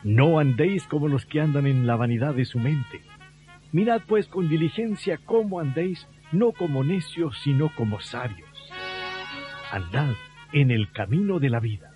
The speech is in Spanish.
No andéis como los que andan en la vanidad de su mente. Mirad pues con diligencia cómo andéis, no como necios, sino como sabios. Andad en el camino de la vida,